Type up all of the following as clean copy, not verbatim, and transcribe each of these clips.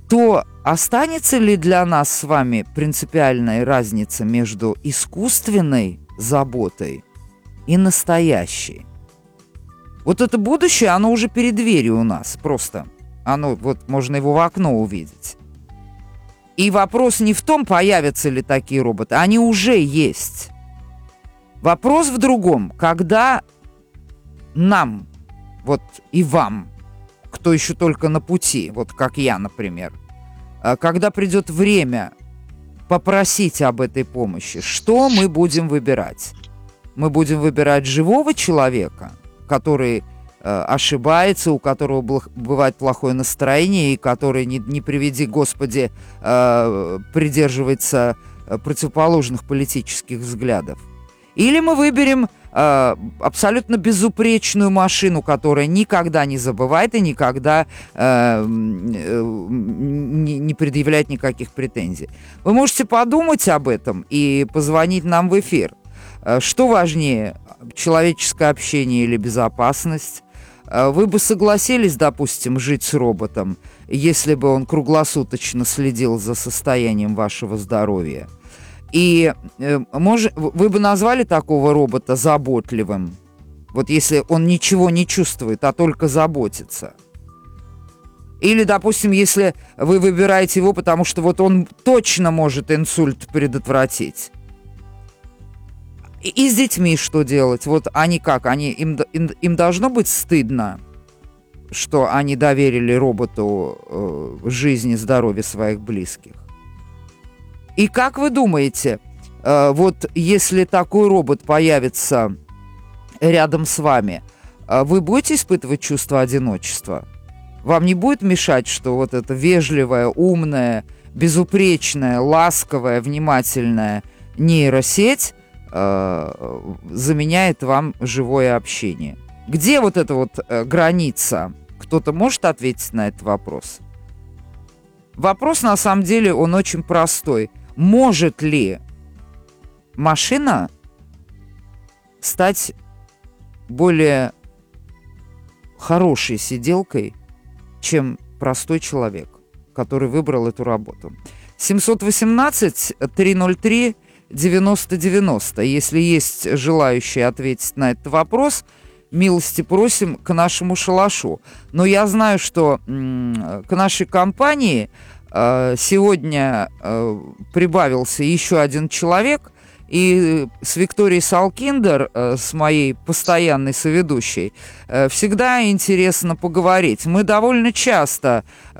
то останется ли для нас с вами принципиальная разница между искусственной заботой и настоящей? Вот это будущее, оно уже перед дверью у нас просто. Оно, вот можно его в окно увидеть. И вопрос не в том, появятся ли такие роботы. Они уже есть. Вопрос в другом. Когда нам, вот и вам, кто еще только на пути, вот как я, например, когда придет время попросить об этой помощи, что мы будем выбирать? Мы будем выбирать живого человека, который ошибается, у которого бывает плохое настроение, и который, не приведи Господи, придерживается противоположных политических взглядов. Или мы выберем абсолютно безупречную машину, которая никогда не забывает и никогда не предъявляет никаких претензий. Вы можете подумать об этом и позвонить нам в эфир. Что важнее, человеческое общение или безопасность? Вы бы согласились, допустим, жить с роботом, если бы он круглосуточно следил за состоянием вашего здоровья? И вы бы назвали такого робота заботливым? Вот если он ничего не чувствует, а только заботится. Или, допустим, если вы выбираете его, потому что вот он точно может инсульт предотвратить. И с детьми что делать? Вот они как? Им должно быть стыдно, что они доверили роботу жизнь и здоровье своих близких. И как вы думаете, вот если такой робот появится рядом с вами, вы будете испытывать чувство одиночества? Вам не будет мешать, что вот эта вежливая, умная, безупречная, ласковая, внимательная нейросеть заменяет вам живое общение? Где вот эта вот граница? Кто-то может ответить на этот вопрос? Вопрос, на самом деле, он очень простой. Может ли машина стать более хорошей сиделкой, чем простой человек, который выбрал эту работу? 718-303-9090. Если есть желающие ответить на этот вопрос, милости просим к нашему шалашу. Но я знаю, что к нашей компании сегодня прибавился еще один человек, и с Викторией Салкиндер, с моей постоянной соведущей, всегда интересно поговорить. Мы довольно часто,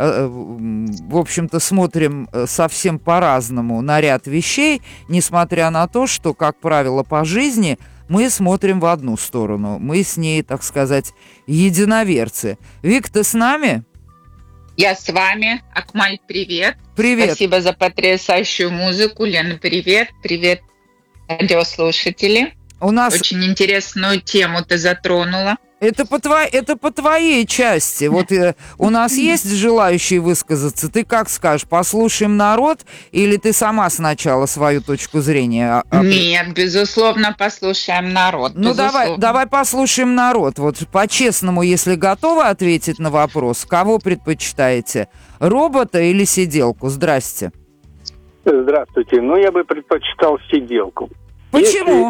в общем-то, смотрим совсем по-разному на ряд вещей, несмотря на то, что, как правило, по жизни мы смотрим в одну сторону. Мы с ней, так сказать, единоверцы. Вик, ты с нами? Я с вами. Акмаль, привет. Привет. Спасибо за потрясающую музыку. Лена, привет. Привет, радиослушатели. У нас... Очень интересную тему ты затронула. Это по твоей части. Вот у нас есть желающие высказаться. Ты как скажешь, послушаем народ, или ты сама сначала свою точку зрения? Нет, безусловно, послушаем народ. Ну давай послушаем народ. Вот по-честному, если готовы ответить на вопрос, кого предпочитаете, робота или сиделку? Здрасте. Здравствуйте. Ну, я бы предпочитал сиделку. Почему?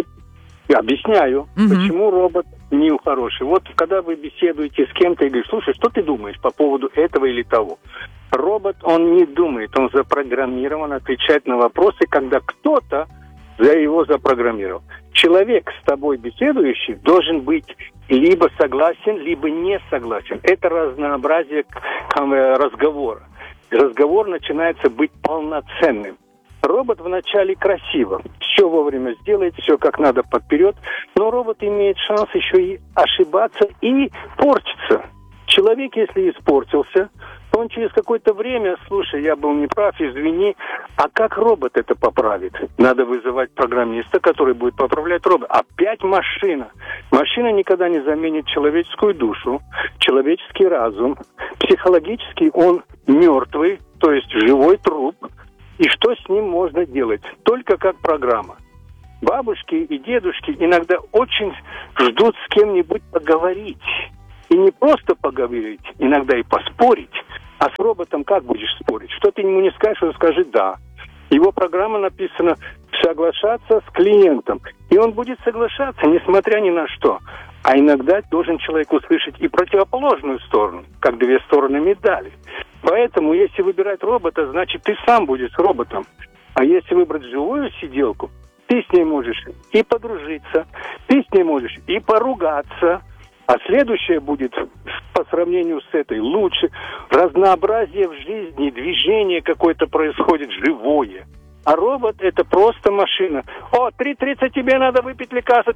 Я объясняю, почему робот не хороший. Вот когда вы беседуете с кем-то и говорите: слушай, что ты думаешь по поводу этого или того? Робот, он не думает, он запрограммирован отвечать на вопросы, когда кто-то за его запрограммировал. Человек, с тобой беседующий, должен быть либо согласен, либо не согласен. Это разнообразие разговора. Разговор начинается быть полноценным. Робот вначале красиво, все вовремя сделает, все как надо подперед, но робот имеет шанс еще и ошибаться и портиться. Человек, если испортился, то он через какое-то время: слушай, я был неправ, извини, а как робот это поправит? Надо вызывать программиста, который будет поправлять робот. Опять машина. Машина никогда не заменит человеческую душу, человеческий разум. Психологически он мертвый, то есть живой труп. И что с ним можно делать? Только как программа. Бабушки и дедушки иногда очень ждут с кем-нибудь поговорить. И не просто поговорить, иногда и поспорить. А с роботом как будешь спорить? Что ты ему не скажешь, он скажет «да». Его программа написана «соглашаться с клиентом». И он будет соглашаться, несмотря ни на что. А иногда должен человек услышать и противоположную сторону, как две стороны медали. Поэтому, если выбирать робота, значит, ты сам будешь роботом. А если выбрать живую сиделку, ты с ней можешь и подружиться, ты с ней можешь и поругаться. А следующее будет, по сравнению с этой, лучше. Разнообразие в жизни, движение какое-то происходит живое. А робот – это просто машина. О, 3:30 тебе надо выпить лекарство.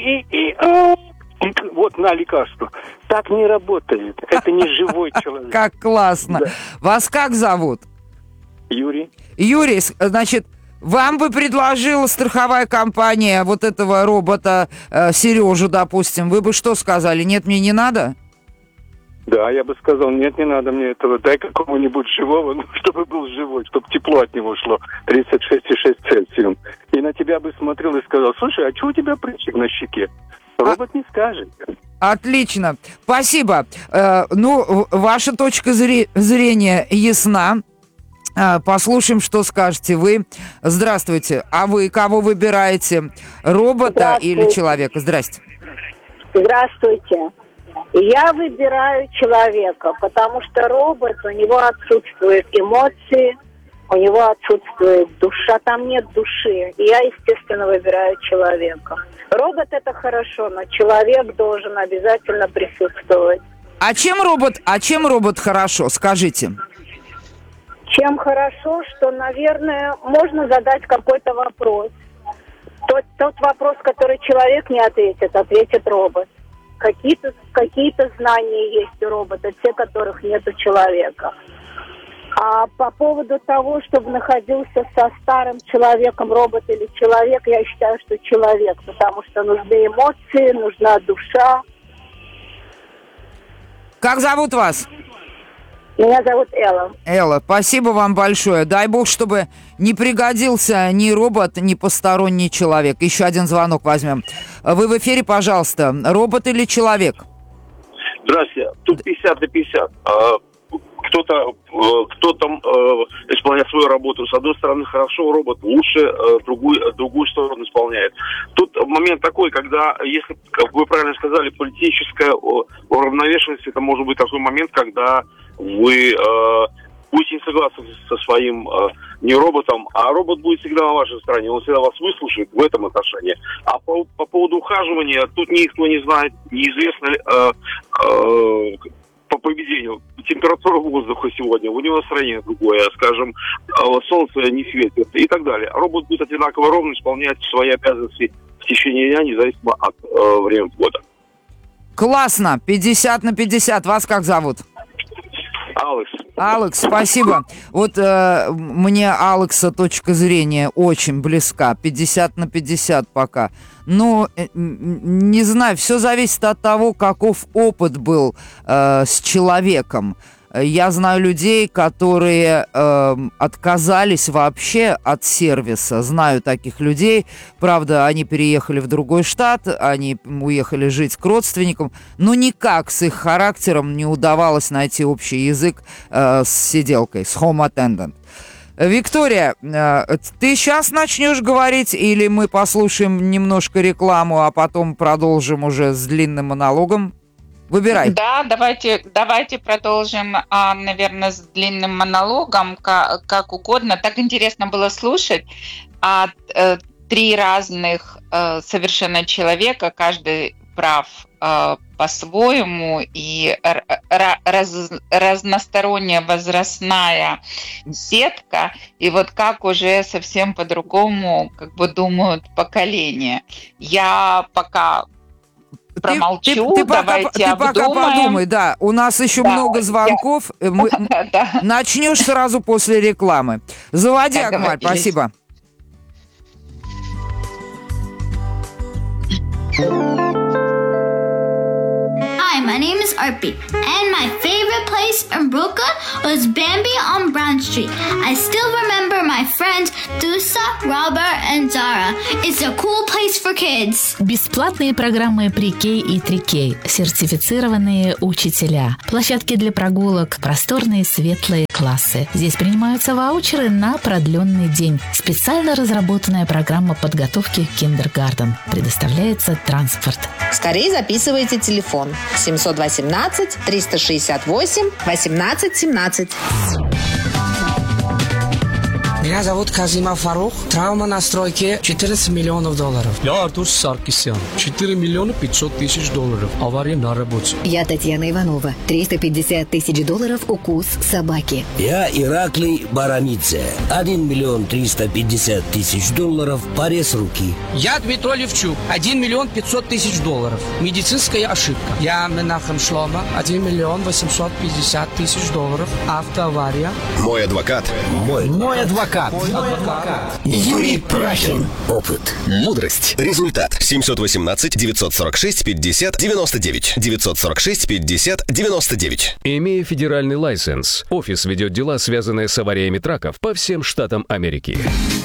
Вот на лекарство. Так не работает. Это не живой человек. Как классно. Да. Вас как зовут? Юрий. Юрий, значит, вам бы предложила страховая компания вот этого робота Сережу, допустим. Вы бы что сказали? Нет, мне не надо? Да, я бы сказал, нет, не надо мне этого. Дай какого-нибудь живого, ну, чтобы был живой, чтобы тепло от него шло. 36,6 Цельсием. И на тебя бы смотрел и сказал, слушай, а что у тебя прыщик на щеке? Робот не скажет. Отлично. Спасибо. Ваша точка зрения ясна. Послушаем, что скажете вы. Здравствуйте. А вы кого выбираете? Робота или человека? Здрасте. Здравствуйте. Я выбираю человека, потому что робот, у него отсутствуют эмоции, у него отсутствует душа, там нет души. И я, естественно, выбираю человека. Робот – это хорошо, но человек должен обязательно присутствовать. А чем робот хорошо? Скажите. Чем хорошо, что, наверное, можно задать какой-то вопрос. Тот вопрос, который человек не ответит, ответит робот. Какие-то знания есть у робота, те, которых нет у человека. А по поводу того, чтобы находился со старым человеком, робот или человек, я считаю, что человек, потому что нужны эмоции, нужна душа. Как зовут вас? Меня зовут Элла. Элла, спасибо вам большое. Дай бог, чтобы не пригодился ни робот, ни посторонний человек. Еще один звонок возьмем. Вы в эфире, пожалуйста. Робот или человек? Здравствуйте. Тут 50 на 50. Кто-то исполняет свою работу. С одной стороны, хорошо, робот лучше, другую сторону исполняет. Тут момент такой, когда, если, как вы правильно сказали, политическая уравновешенность, это может быть такой момент, когда вы будете не согласны со своим не роботом, а робот будет всегда на вашей стороне, он всегда вас выслушает в этом отношении. А по поводу ухаживания, тут никто не знает, неизвестно ли по поведению. Температура воздуха сегодня, у него настроение другое, скажем, солнце не светит и так далее. Робот будет одинаково ровно исполнять свои обязанности в течение дня, независимо от времени года. Классно, 50 на 50. Вас как зовут? Алекс, спасибо. Вот мне Алекса точка зрения очень близка. 50 на 50 пока. Но, не знаю, все зависит от того, каков опыт был с человеком. Я знаю людей, которые отказались вообще от сервиса. Знаю таких людей. Правда, они переехали в другой штат, они уехали жить к родственникам. Но никак с их характером не удавалось найти общий язык с сиделкой, с home attendant. Виктория, ты сейчас начнешь говорить или мы послушаем немножко рекламу, а потом продолжим уже с длинным монологом? Выбирай. Да, давайте продолжим, наверное, с длинным монологом, как угодно. Так интересно было слушать. Три разных совершенно человека, каждый прав по-своему, и разносторонняя возрастная сетка, и вот как уже совсем по-другому думают поколения. Я пока промолчу, давайте обдумаем. Ты пока подумай, да. У нас еще много звонков. Начнешь сразу после рекламы. Заводи, Акмаль, спасибо. Hi, my name is Arpi, and my favorite place in Brooklyn was Bambi on Brown Street. I still remember my friends friends Dusa, Robert, and Zara. It's a cool place for kids. Бесплатные программы Pre-K и 3K, сертифицированные учителя, площадки для прогулок, просторные светлые классы. Здесь принимаются ваучеры на продленный день. Специально разработанная программа подготовки к киндергартен. Предоставляется транспорт. Скорее записывайте телефон 718 368 18 17. Меня зовут Казима Фарух. Травма на стройке $14 миллионов. Я Артур Саркисян. 4 миллиона 500 тысяч долларов. Авария на работе. Я Татьяна Иванова. $350 тысяч укус собаки. Я Ираклий Баранидзе. 1 миллион 350 тысяч долларов. Порез руки. Я Дмитрий Левчук. 1 миллион 500 тысяч долларов. Медицинская ошибка. Я Менахем Шлома. 1 миллион 850 тысяч долларов. Автоавария. Мой адвокат. Мой адвокат. Юрий Прахин. Опыт. Мудрость. Результат. 718 946 50 99. 946 50 99. Имея федеральный лайсенс, офис ведет дела, связанные с авариями траков по всем штатам Америки.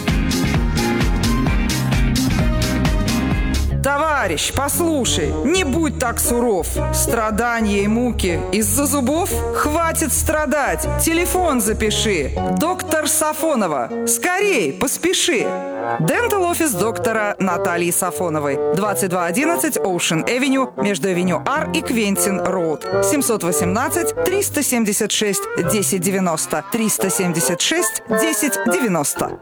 Товарищ, послушай, не будь так суров. Страдания и муки из-за зубов? Хватит страдать. Телефон запиши. Доктор Сафонова. Скорей, поспеши. Дентал офис доктора Натальи Сафоновой. 2211 Ocean Avenue между Авеню Ар и Квентин Роуд. 718 376 1090. 376 1090.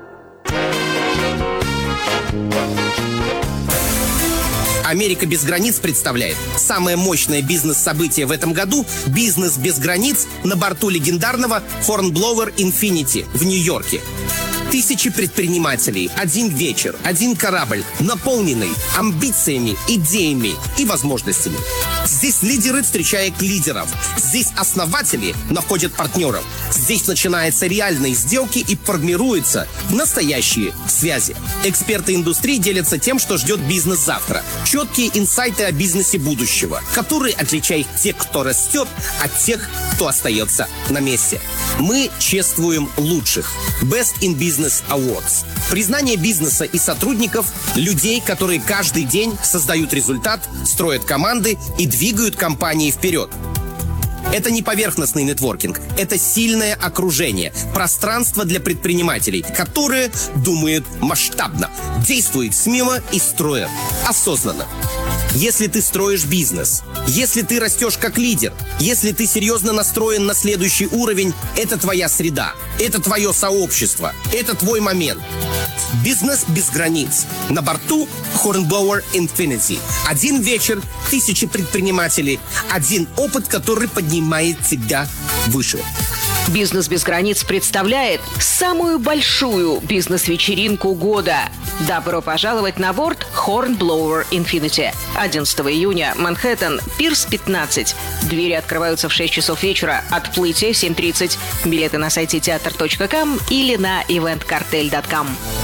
«Америка без границ» представляет самое мощное бизнес-событие в этом году – «Бизнес без границ» на борту легендарного Hornblower Infinity в Нью-Йорке. Тысячи предпринимателей, один вечер, один корабль, наполненный амбициями, идеями и возможностями. Здесь лидеры встречают лидеров. Здесь основатели находят партнеров. Здесь начинаются реальные сделки и формируются настоящие связи. Эксперты индустрии делятся тем, что ждет бизнес завтра. Четкие инсайты о бизнесе будущего, которые отличают тех, кто растет, от тех, кто остается на месте. Мы чествуем лучших. Best in Business Awards. Признание бизнеса и сотрудников, людей, которые каждый день создают результат, строят команды и двигают компании вперед. Это не поверхностный нетворкинг, это сильное окружение, пространство для предпринимателей, которые думают масштабно, действуют смело и строят осознанно. Если ты строишь бизнес, если ты растешь как лидер, если ты серьезно настроен на следующий уровень, это твоя среда, это твое сообщество, это твой момент. Бизнес без границ. На борту Hornblower Infinity. Один вечер, тысячи предпринимателей, один опыт, который поднимает тебя выше. «Бизнес без границ» представляет самую большую бизнес-вечеринку года. Добро пожаловать на борт Hornblower Infinity. 11 июня, Манхэттен, Пирс 15. Двери открываются в 6 часов вечера, отплытие в 7:30. Билеты на сайте teatr.com или на eventcartel.com.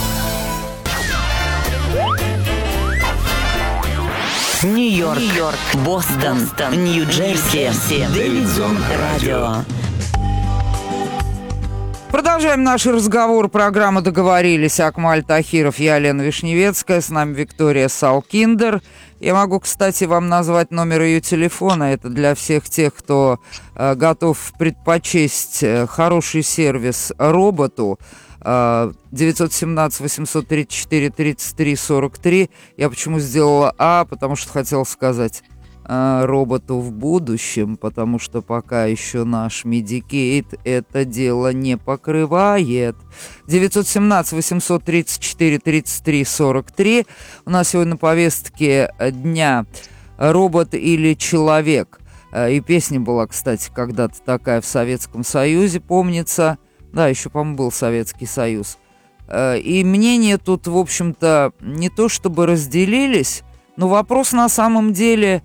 Нью-Йорк, Бостон, Нью-Джерси, Дэвидсон Радио. Продолжаем наш разговор. Программа «Договорились». Акмаль Тахиров, я Лена Вишневецкая. С нами Виктория Салкиндер. Я могу, кстати, вам назвать номер ее телефона. Это для всех тех, кто готов предпочесть хороший сервис роботу. 917-834-33-43. Я почему сделала потому что хотела сказать роботу в будущем, потому что пока еще наш Medicaid это дело не покрывает. 917-834-33-43. У нас сегодня на повестке дня «Робот или человек». И песня была, кстати, когда-то такая в Советском Союзе, помнится. Да, еще, по-моему, был Советский Союз. И мнения тут, в общем-то, не то чтобы разделились, но вопрос на самом деле...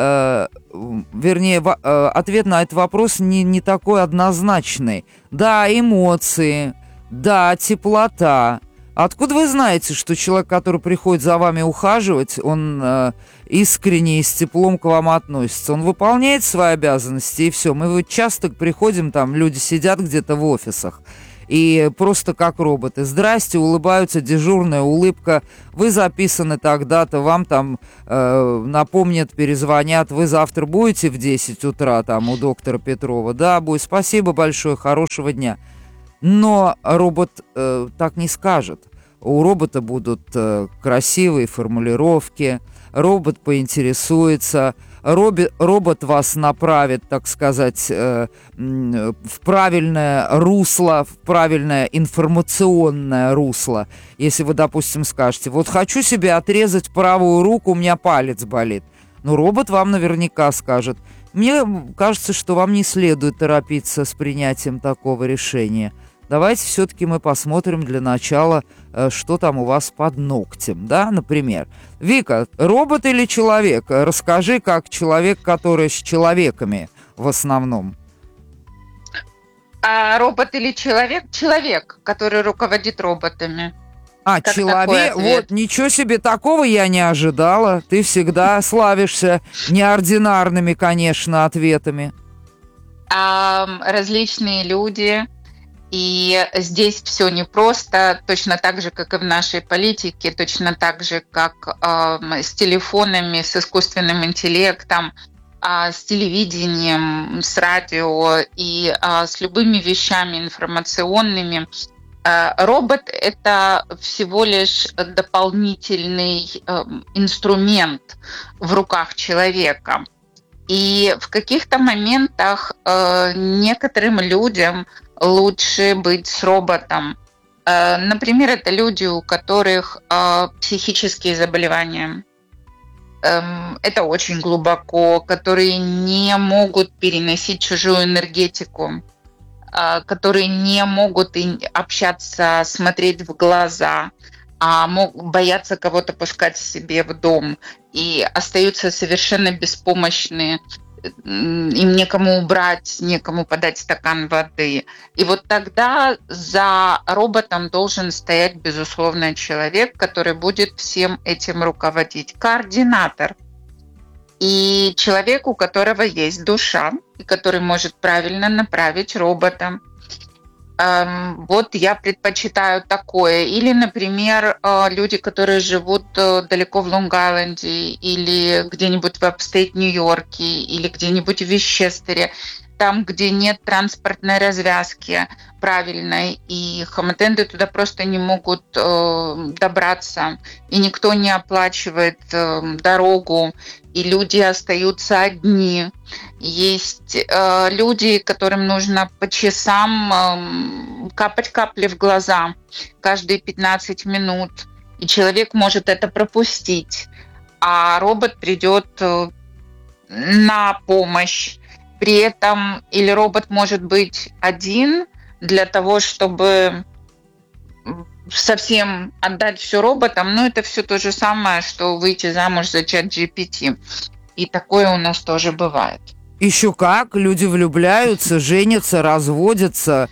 ответ на этот вопрос не такой однозначный. Да, эмоции, да, теплота. Откуда вы знаете, что человек, который приходит за вами ухаживать, он искренне и с теплом к вам относится? Он выполняет свои обязанности, и все. Мы вот часто приходим, там люди сидят где-то в офисах, и просто как роботы. Здрасте, улыбаются, дежурная улыбка. Вы записаны тогда-то, вам там напомнят, перезвонят. Вы завтра будете в 10 утра там у доктора Петрова? Да, будет. Спасибо большое, хорошего дня. Но робот так не скажет. У робота будут красивые формулировки, робот поинтересуется, робот вас направит, так сказать, в правильное русло, в правильное информационное русло. Если вы, допустим, скажете, вот хочу себе отрезать правую руку, у меня палец болит. Ну, робот вам наверняка скажет. Мне кажется, что вам не следует торопиться с принятием такого решения. Давайте все-таки мы посмотрим для начала, что там у вас под ногтем, да, например. Вика, робот или человек? Расскажи, как человек, который с человеками в основном. А робот или человек? Человек, который руководит роботами. А, как человек? Вот, ничего себе, такого я не ожидала. Ты всегда славишься неординарными, конечно, ответами. Различные люди... И здесь все непросто, точно так же, как и в нашей политике, точно так же, как с телефонами, с искусственным интеллектом, с телевидением, с радио и с любыми вещами информационными. Робот – это всего лишь дополнительный инструмент в руках человека. И в каких-то моментах некоторым людям лучше быть с роботом. Например, это люди, у которых психические заболевания. Это очень глубоко, которые не могут переносить чужую энергетику, которые не могут общаться, смотреть в глаза, боятся кого-то пускать себе в дом и остаются совершенно беспомощные. Им некому убрать, некому подать стакан воды. И вот тогда за роботом должен стоять, безусловно, человек, который будет всем этим руководить. Координатор. И человек, у которого есть душа, и который может правильно направить робота. Вот я предпочитаю такое. Или, например, люди, которые живут далеко в Лонг-Айленде или где-нибудь в апстейт Нью-Йорке или где-нибудь в Вестчестере, там, где нет транспортной развязки правильной, и хоматенды туда просто не могут добраться, и никто не оплачивает дорогу, и люди остаются одни. Есть люди, которым нужно по часам капать капли в глаза каждые 15 минут, и человек может это пропустить, а робот придет на помощь. При этом или робот может быть один для того, чтобы совсем отдать все роботам, но это все то же самое, что выйти замуж за ChatGPT. И такое у нас тоже бывает. Еще как, люди влюбляются, женятся, разводятся,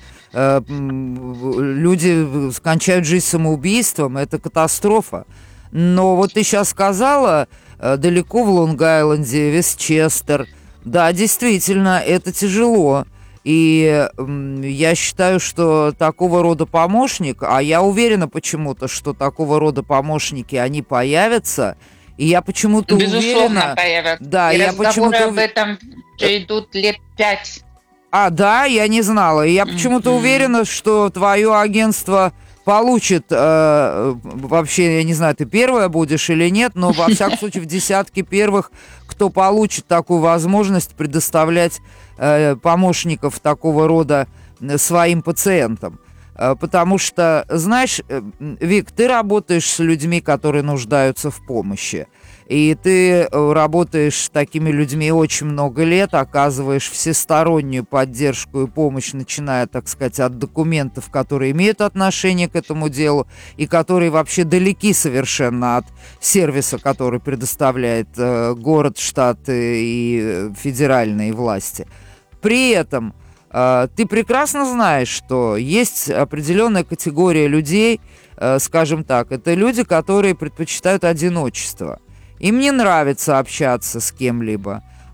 люди скончают жизнь самоубийством, это катастрофа. Но вот ты сейчас сказала, далеко в Лонг-Айленде, Вестчестер. Да, действительно, это тяжело. И я считаю, что такого рода помощник, а я уверена почему-то, что такого рода помощники, они появятся. И я почему-то безусловно, уверена... появятся. Да, и я разговоры об этом идут лет 5. А, да, я не знала. И я почему-то уверена, что твое агентство получит, вообще, я не знаю, ты первая будешь или нет, но во всяком случае в десятке первых, кто получит такую возможность предоставлять помощников такого рода своим пациентам. Потому что, знаешь, Вик, ты работаешь с людьми, которые нуждаются в помощи. И ты работаешь с такими людьми очень много лет, оказываешь всестороннюю поддержку и помощь, начиная, так сказать, от документов, которые имеют отношение к этому делу и которые вообще далеки совершенно от сервиса, который предоставляет город, штат и федеральные власти. При этом ты прекрасно знаешь, что есть определенная категория людей, скажем так, это люди, которые предпочитают одиночество. Им не нравится общаться с кем-либо.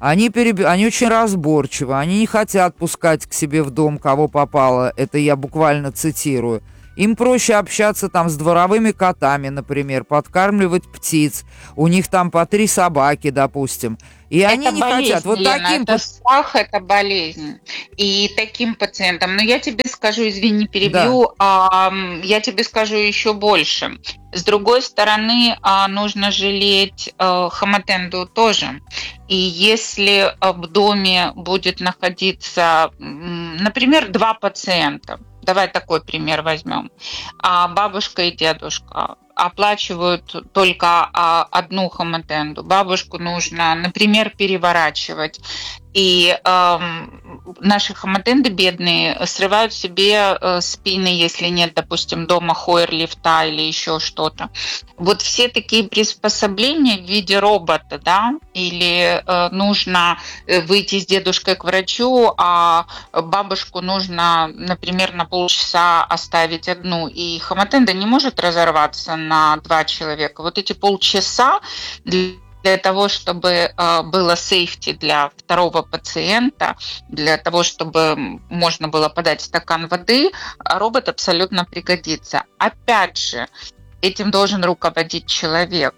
Они очень разборчивы, они не хотят пускать к себе в дом, кого попало, это я буквально цитирую. Им проще общаться там с дворовыми котами, например, подкармливать птиц. У них там по 3 собаки, допустим. И они не хотят. Вот Лена, таким... это страх, это болезнь. И таким пациентам, но я тебе скажу, извини, перебью, я тебе скажу еще больше. С другой стороны, нужно жалеть хамотенду тоже. И если в доме будет находиться, например, 2 пациента, давай такой пример возьмем, бабушка и дедушка оплачивают только одну хамотенду. Бабушку нужно, например, переворачивать. И наши хамотенды бедные срывают себе спины, если нет, допустим, дома хойер-лифта или еще что-то. Вот все такие приспособления в виде робота, да, или нужно выйти с дедушкой к врачу, а бабушку нужно, например, на полчаса оставить одну, и хамотенда не может разорваться на 2 человека. Вот эти полчаса для того, чтобы было сейфти для второго пациента, для того, чтобы можно было подать стакан воды, робот абсолютно пригодится. Опять же, этим должен руководить человек,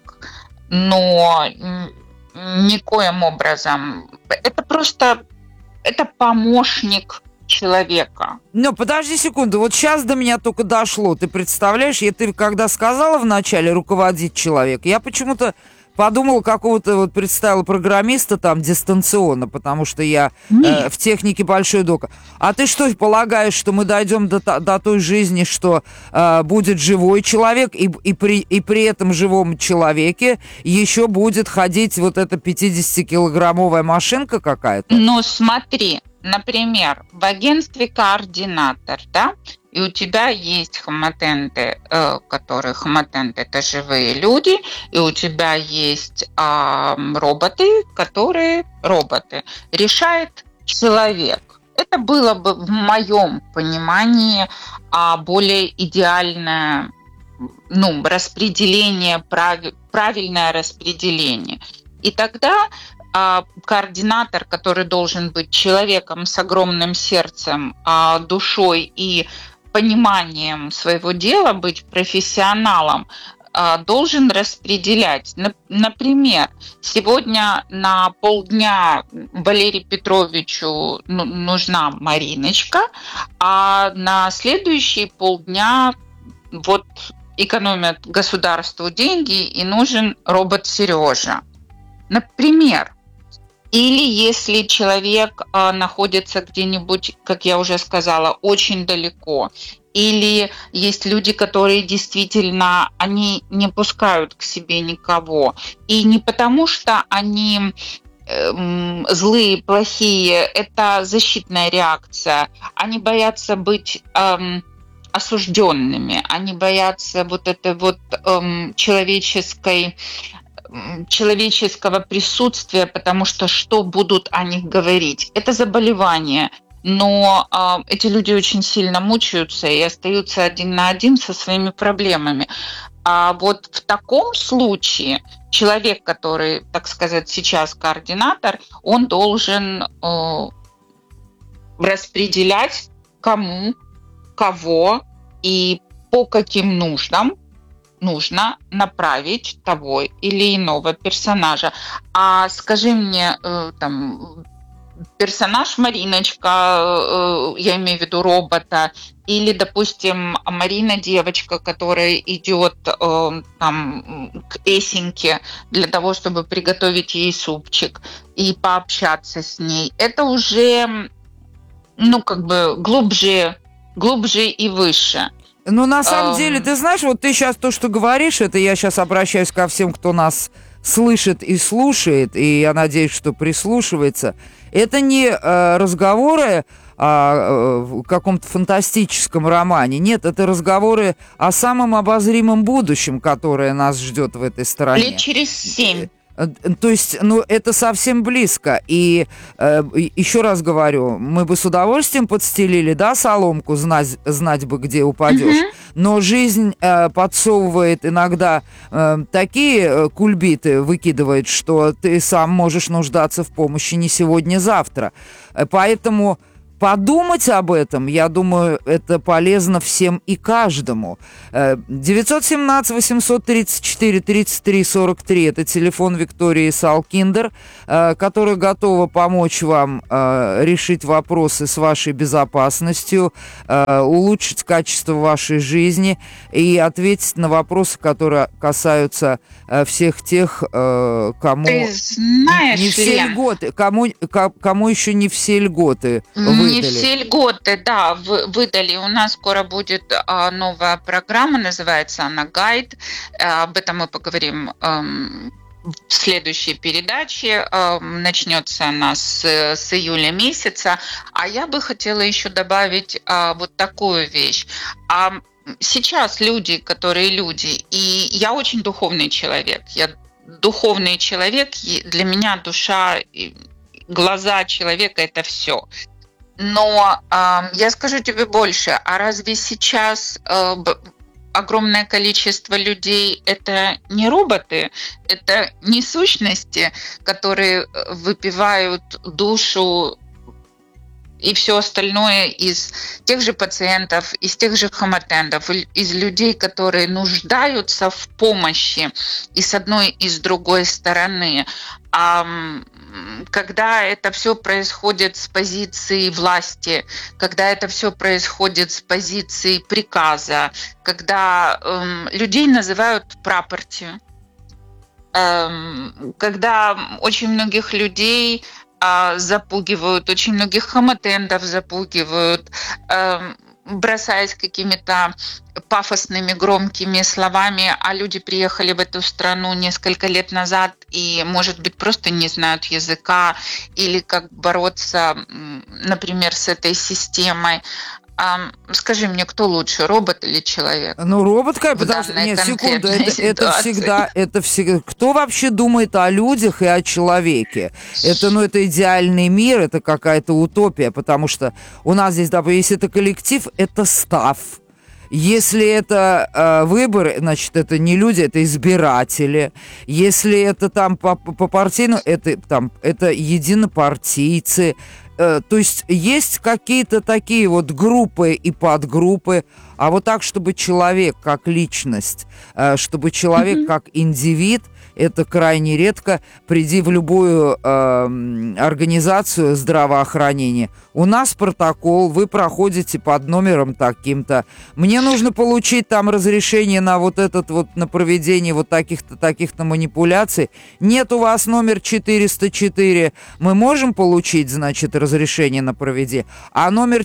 но никоим образом. Это помощник человека. Но подожди секунду, вот сейчас до меня только дошло. Ты представляешь, ты когда сказала вначале руководить человек, я почему-то подумала, какого-то вот представила программиста там дистанционно, потому что я в технике большой дока. А ты что, полагаешь, что мы дойдем до той жизни, что будет живой человек, и при этом живом человеке еще будет ходить вот эта 50-килограммовая машинка какая-то? Ну, смотри, например, в агентстве координатор, да, и у тебя есть хамотенды, которые хамотенды — это живые люди, и у тебя есть роботы, которые роботы. Решает человек. Это было бы в моем понимании более идеальное, распределение, правильное распределение. И тогда координатор, который должен быть человеком с огромным сердцем, душой и пониманием своего дела, быть профессионалом, должен распределять. Например, сегодня на полдня Валерию Петровичу нужна Мариночка, а на следующие полдня вот экономят государству деньги и нужен робот Сережа. Например. Или если человек находится где-нибудь, как я уже сказала, очень далеко, или есть люди, которые действительно, они не пускают к себе никого. И не потому, что они злые, плохие, это защитная реакция. Они боятся быть осужденными, они боятся вот этой вот человеческого присутствия, потому что будут о них говорить. Это заболевание, но эти люди очень сильно мучаются и остаются один на один со своими проблемами. А вот в таком случае человек, который, так сказать, сейчас координатор, он должен распределять кому, кого и по каким нуждам нужно направить того или иного персонажа. А скажи мне, персонаж Мариночка, я имею в виду робота, или, допустим, Марина девочка, которая идет к Эсеньке для того, чтобы приготовить ей супчик и пообщаться с ней. Это уже, глубже и выше. Ну, на самом деле, ты знаешь, вот ты сейчас то, что говоришь, это я сейчас обращаюсь ко всем, кто нас слышит и слушает, и я надеюсь, что прислушивается. Это не разговоры о каком-то фантастическом романе. Нет, это разговоры о самом обозримом будущем, которое нас ждет в этой стране. Лет через 7. То есть, это совсем близко. И еще раз говорю, мы бы с удовольствием подстелили, да, соломку, знать бы, где упадешь. Но жизнь подсовывает иногда такие кульбиты, выкидывает, что ты сам можешь нуждаться в помощи не сегодня, завтра. Поэтому подумать об этом, я думаю, это полезно всем и каждому. 917-834-33-43 – это телефон Виктории Салкиндер, которая готова помочь вам решить вопросы с вашей безопасностью, улучшить качество вашей жизни и ответить на вопросы, которые касаются всех тех, кому Ты знаешь, не все Лен, льготы, кому еще не все льготы не выдали. все льготы, да, выдали. У нас скоро будет новая программа, называется она «Гайд». Об этом мы поговорим в следующей передаче. Начнется она с июля месяца. А я бы хотела еще добавить вот такую вещь. Сейчас люди, и я очень духовный человек. Я духовный человек, и для меня душа, глаза человека – это все. Но я скажу тебе больше, а разве сейчас огромное количество людей – это не роботы, это не сущности, которые выпивают душу и все остальное из тех же пациентов, из тех же хамотендов, из людей, которые нуждаются в помощи и с одной, и с другой стороны. Когда это все происходит с позиции власти, когда это все происходит с позиции приказа, когда людей называют прапорти, когда очень многих людей запугивают, очень многих хамотендов запугивают, бросаясь какими-то пафосными, громкими словами, а люди приехали в эту страну несколько лет назад и, может быть, просто не знают языка или как бороться, например, с этой системой. Скажи мне, кто лучше, робот или человек? Робот, потому что... Нет, секунду, это всегда... Кто вообще думает о людях и о человеке? Это идеальный мир, это какая-то утопия, потому что у нас здесь, если это коллектив, это став. Если это выборы, значит, это не люди, это избиратели. Если это там по партийному, это единопартийцы. То есть есть какие-то такие вот группы и подгруппы, а вот так, чтобы человек как личность, чтобы человек как индивид, это крайне редко. Приди в любую организацию здравоохранения. У нас протокол, вы проходите под номером таким-то. Мне нужно получить там разрешение на вот этот вот, на проведение вот таких-то манипуляций. Нет, у вас номер 404. Мы можем получить, значит, разрешение на проведение. А номер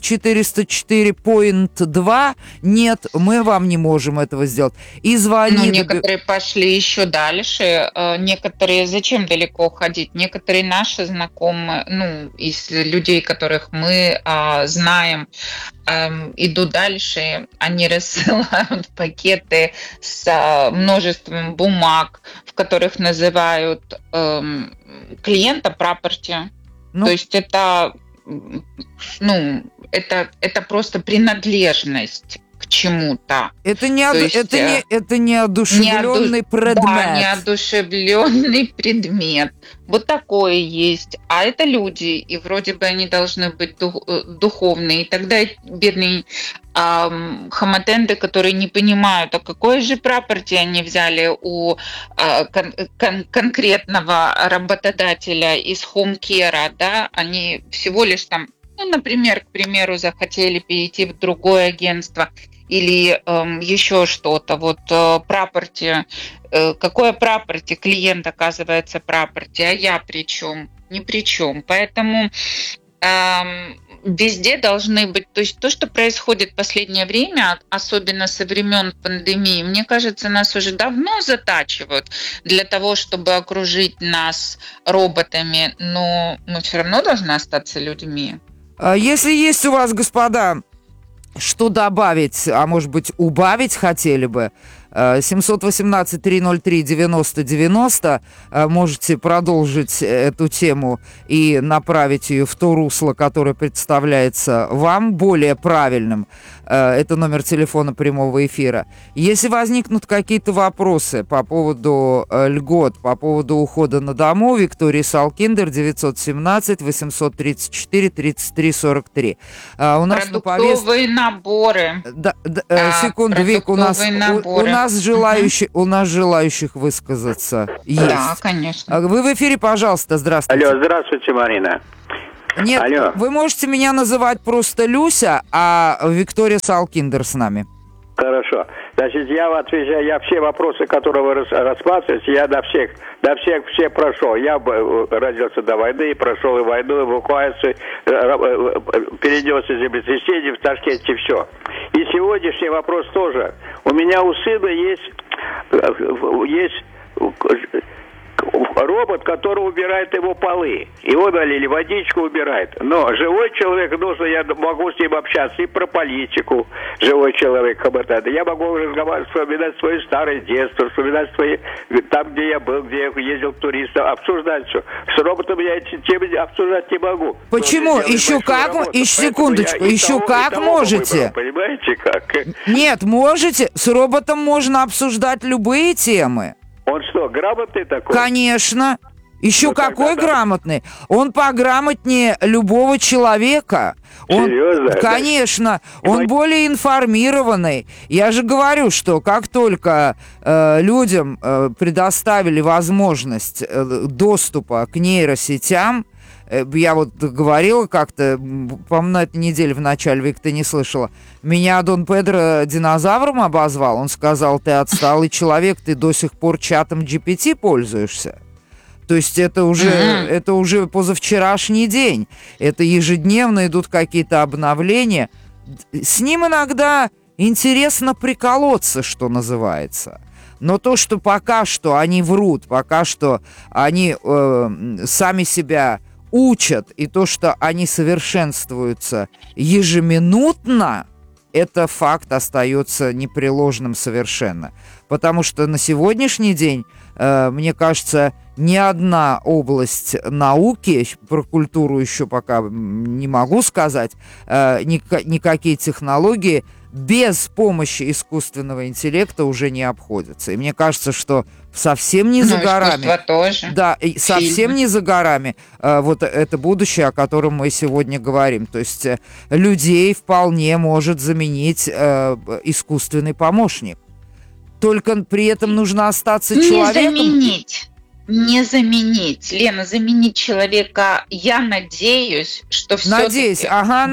404.2 нет, мы вам не можем этого сделать. И звони. Некоторые пошли еще дальше. Некоторые, зачем далеко ходить? Некоторые наши знакомые, из людей, которых мы знаем, идут дальше, они рассылают пакеты с множеством бумаг, в которых называют клиента прапорти. То есть это просто принадлежность к чему-то. Это не одушевленный предмет. Да, неодушевленный предмет. Вот такое есть. А это люди, и вроде бы они должны быть духовные. И тогда бедные хамотенды, которые не понимают, а какое же прапорти они взяли у конкретного работодателя из хоум-кера, да, они всего лишь там, например, к примеру, захотели перейти в другое агентство или еще что-то. Вот прапорти. Какое прапорти? Клиент, оказывается, прапорти, а я при чем? Ни при чем. Поэтому везде должны быть... То есть то, что происходит в последнее время, особенно со времен пандемии, мне кажется, нас уже давно затачивают для того, чтобы окружить нас роботами, но мы все равно должны остаться людьми. Если есть у вас, господа, что добавить, а может быть убавить хотели бы, 718-303-90-90. Можете продолжить эту тему и направить ее в то русло, которое представляется вам более правильным. Это номер телефона прямого эфира. Если возникнут какие-то вопросы по поводу льгот, по поводу ухода на дому, Виктория Салкиндер, 917-834-33-43. У нас продуктовые наборы. Секунду, Вик, у нас желающих высказаться есть. Да, конечно. Вы в эфире, пожалуйста, здравствуйте. Алло, здравствуйте, Марина. Нет, алло. Вы можете меня называть просто Люся, а Виктория Салкиндер с нами. Хорошо. Значит, я отвечаю, я все вопросы, которые вы рассматриваете, я до всех все прошел. Я родился до войны, прошел и войну, эвакуацию, перенес из землетрясений в Ташкенте, все. И сегодняшний вопрос тоже. У меня у сына есть робот, который убирает его полы. Его налили, водичку убирает. Но живой человек нужно, я могу с ним общаться и про политику. Живой человек, я могу разговаривать, вспоминать свое старое детство, вспоминать свои, там, где я был, где я ездил туристом, обсуждать все. С роботом я эти темы обсуждать не могу. Почему? Еще как? Секундочку. Еще как можете? Выбрал, понимаете, как? Нет, можете. С роботом можно обсуждать любые темы. Он что, грамотный такой? Конечно. Еще какой грамотный? Он пограмотнее любого человека. Серьезно? Конечно. Он более информированный. Я же говорю, что как только людям предоставили возможность доступа к нейросетям, я вот говорила как-то, по-моему, на этой неделе в начале, Вик, ты не слышала, меня Дон Педро динозавром обозвал. Он сказал, ты отсталый человек, ты до сих пор чатом GPT пользуешься. То есть это уже позавчерашний день. Это ежедневно идут какие-то обновления. С ним иногда интересно приколоться, что называется. Но то, что пока что они врут, пока что они сами себя учат, и то, что они совершенствуются ежеминутно, это факт остается непреложным совершенно. Потому что на сегодняшний день, мне кажется, ни одна область науки, про культуру еще пока не могу сказать, никакие технологии без помощи искусственного интеллекта уже не обходятся. И мне кажется, что совсем не за горами. Тоже. Да, и совсем не за горами вот это будущее, о котором мы сегодня говорим. То есть людей вполне может заменить искусственный помощник. Только при этом нужно остаться человеком. Не заменить. Лена, заменить человека, я надеюсь, что все-таки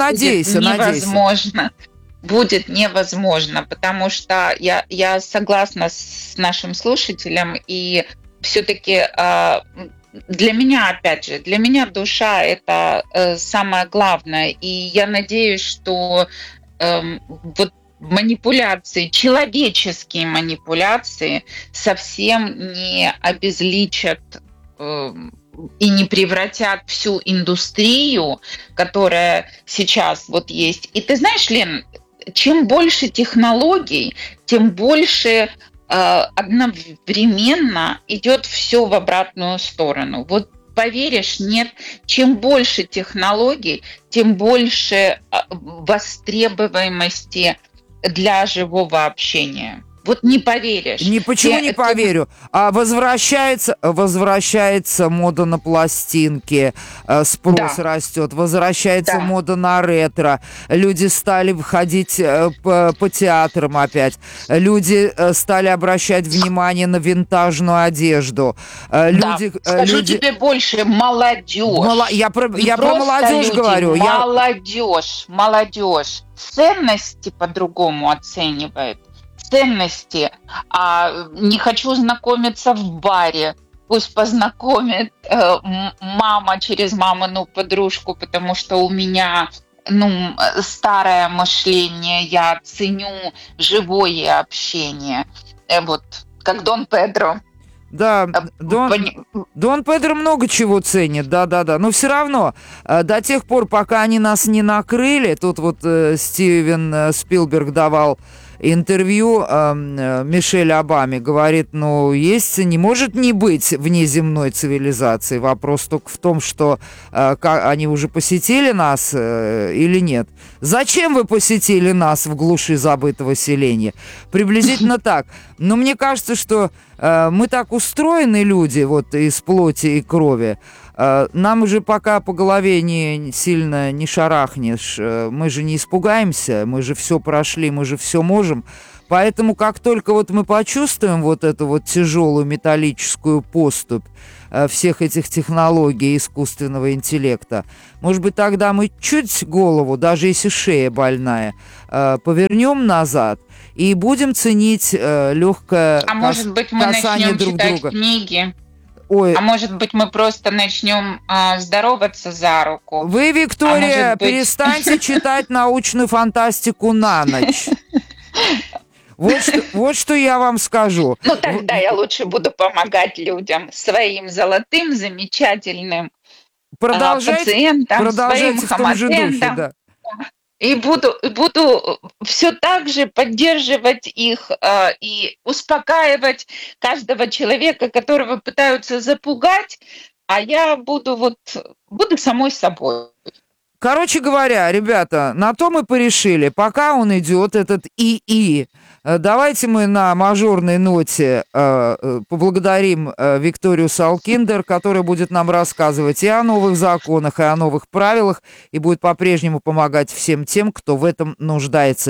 невозможно. Будет невозможно, потому что я согласна с нашим слушателем, и все-таки для меня, опять же, для меня душа – это самое главное, и я надеюсь, что вот манипуляции, человеческие манипуляции совсем не обезличат и не превратят всю индустрию, которая сейчас вот есть. И ты знаешь, Лен, чем больше технологий, тем больше одновременно идет все в обратную сторону. Вот поверишь, нет, чем больше технологий, тем больше востребованности для живого общения. Вот не поверишь. Почему не поверю? Возвращается мода на пластинки, спрос растет, возвращается мода на ретро. Люди стали выходить по театрам опять. Люди стали обращать внимание на винтажную одежду. Скажу тебе больше, молодежь. Я про молодежь говорю. Молодежь. Ценности по-другому оценивает. Ценности. Не хочу знакомиться в баре. Пусть познакомит мама через мамину подружку, потому что у меня старое мышление. Я ценю живое общение. Вот как Дон Педро. Да, Дон Педро много чего ценит, да. Но все равно, до тех пор, пока они нас не накрыли, тут вот Стивен Спилберг давал интервью Мишель Обаме, говорит, не может не быть внеземной цивилизации. Вопрос только в том, что они уже посетили нас или нет. Зачем вы посетили нас в глуши забытого селения? Приблизительно так. Но мне кажется, что мы так устроены, люди, вот из плоти и крови. Нам уже пока по голове не сильно не шарахнешь, мы же не испугаемся, мы же все прошли, мы же все можем. Поэтому как только вот мы почувствуем вот эту вот тяжелую металлическую поступь всех этих технологий искусственного интеллекта, может быть, тогда мы чуть голову, даже если шея больная, повернем назад и будем ценить легкое может быть, мы касание начнем друг читать друга. Книги. Ой. А может быть, мы просто начнем здороваться за руку? Вы, Виктория, перестаньте читать научную фантастику на ночь. Вот что я вам скажу. Тогда я лучше буду помогать людям, своим золотым, замечательным пациентам, своим в том же духе, да. И буду все так же поддерживать их и успокаивать каждого человека, которого пытаются запугать, а я буду самой собой. Короче говоря, ребята, на то мы порешили. Пока он идет, этот ИИ, давайте мы на мажорной ноте поблагодарим Викторию Салкиндер, которая будет нам рассказывать и о новых законах, и о новых правилах, и будет по-прежнему помогать всем тем, кто в этом нуждается.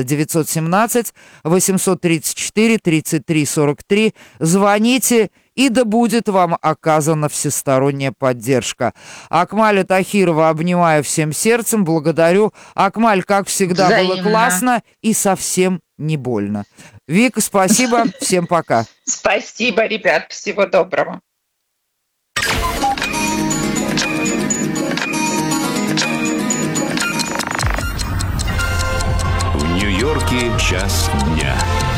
917-834-33-43. Звоните, и да будет вам оказана всесторонняя поддержка. Акмаля Тахирова обнимаю всем сердцем, благодарю. Акмаль, как всегда, было классно и совсем не больно. Вика, спасибо, всем пока. Спасибо, ребят, всего доброго. В Нью-Йорке час дня.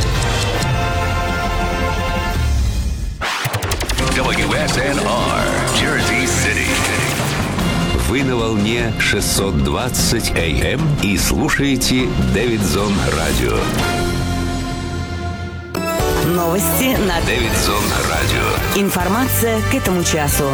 WSNR, Jersey City. Вы на волне 620 AM и слушаете Дэвидсон Радио. Новости на Дэвидсон Радио. Информация к этому часу.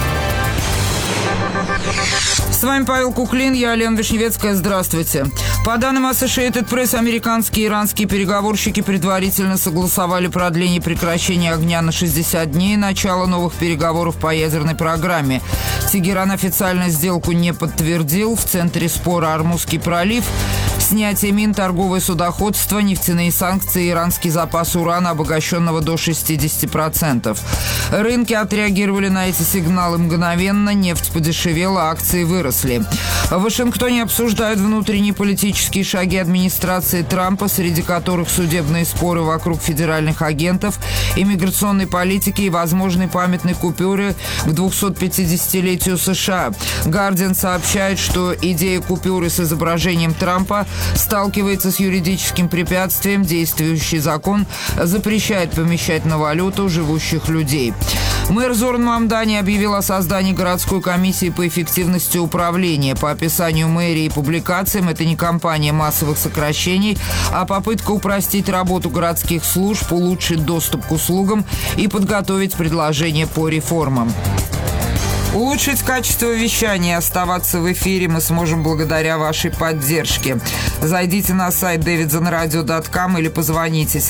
С вами Павел Куклин, я Лена Вишневецкая. Здравствуйте. По данным Associated Press, американские и иранские переговорщики предварительно согласовали продление прекращения огня на 60 дней и начало новых переговоров по ядерной программе. Тегеран официально сделку не подтвердил. В центре спора Ормузский пролив. Снятие мин, торговое судоходство, нефтяные санкции, иранский запас урана, обогащенного до 60%. Рынки отреагировали на эти сигналы мгновенно. Нефть подешевела, акции выросли. В Вашингтоне обсуждают внутренние политические шаги администрации Трампа, среди которых судебные споры вокруг федеральных агентов, иммиграционной политики и возможной памятной купюры к 250-летию США. «Гардиан» сообщает, что идея купюры с изображением Трампа сталкивается с юридическим препятствием. Действующий закон запрещает помещать на валюту живущих людей. Мэр Зоран Мамдани объявил о создании городской комиссии по эффективности управления. По описанию мэрии и публикациям, это не кампания массовых сокращений, а попытка упростить работу городских служб, улучшить доступ к услугам и подготовить предложения по реформам. Улучшить качество вещания и оставаться в эфире мы сможем благодаря вашей поддержке. Зайдите на сайт davidsonradio.com или позвоните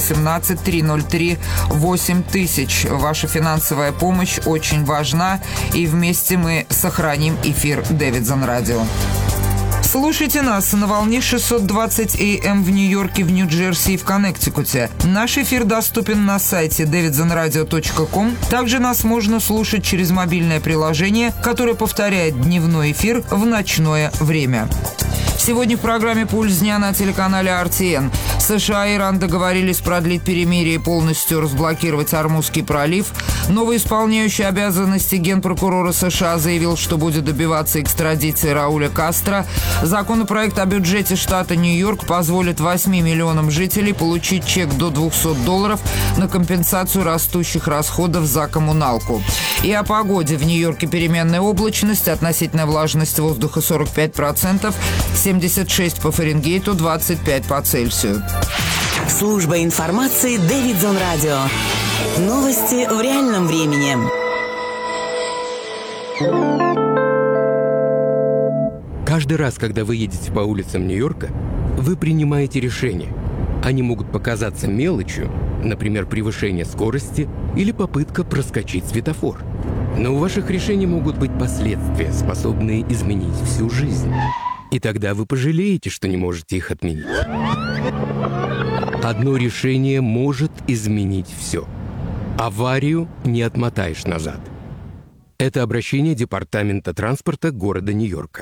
718-303-8000. Ваша финансовая помощь очень важна, и вместе мы сохраним эфир Дэвидсон Радио. Слушайте нас на волне 620 AM в Нью-Йорке, в Нью-Джерси и в Коннектикуте. Наш эфир доступен на сайте davidsonradio.com. Также нас можно слушать через мобильное приложение, которое повторяет дневной эфир в ночное время. Сегодня в программе «Пульс дня» на телеканале RTN. США и Иран договорились продлить перемирие и полностью разблокировать Ормузский пролив. Новый исполняющий обязанности генпрокурора США заявил, что будет добиваться экстрадиции Рауля Кастро. Законопроект о бюджете штата Нью-Йорк позволит 8 миллионам жителей получить чек до $200 на компенсацию растущих расходов за коммуналку. И о погоде. В Нью-Йорке переменная облачность, относительная влажность воздуха 45%, 76 по Фаренгейту, 25 по Цельсию. Служба информации Дэвид Зон Радио. Новости в реальном времени. Каждый раз, когда вы едете по улицам Нью-Йорка, вы принимаете решения. Они могут показаться мелочью, например, превышение скорости или попытка проскочить светофор. Но у ваших решений могут быть последствия, способные изменить всю жизнь. И тогда вы пожалеете, что не можете их отменить. Одно решение может изменить все. Аварию не отмотаешь назад. Это обращение Департамента транспорта города Нью-Йорка.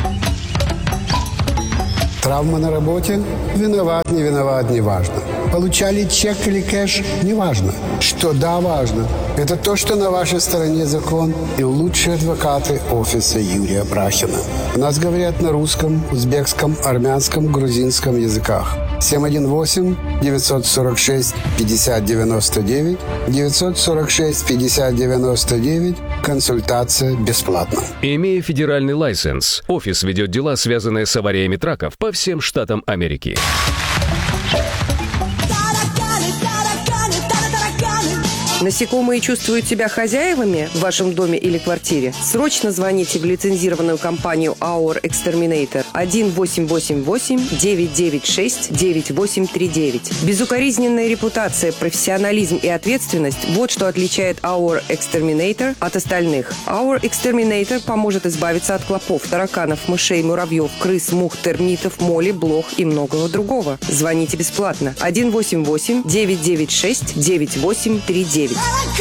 Травма на работе? Виноват, не виноват, не важно. Получали чек или кэш? Не важно. Что да, важно. Это то, что на вашей стороне закон и лучшие адвокаты офиса Юрия Брахина. У нас говорят на русском, узбекском, армянском, грузинском языках. 718-946-5099, 946-5099. Консультация бесплатна. Имея федеральный лайсенс, офис ведет дела, связанные с авариями траков по всем штатам Америки. Насекомые чувствуют себя хозяевами в вашем доме или квартире? Срочно звоните в лицензированную компанию Our Exterminator 1-888-996-9839. Безукоризненная репутация, профессионализм и ответственность – вот что отличает Our Exterminator от остальных. Our Exterminator поможет избавиться от клопов, тараканов, мышей, муравьев, крыс, мух, термитов, моли, блох и многого другого. Звоните бесплатно 1-888-996-9839.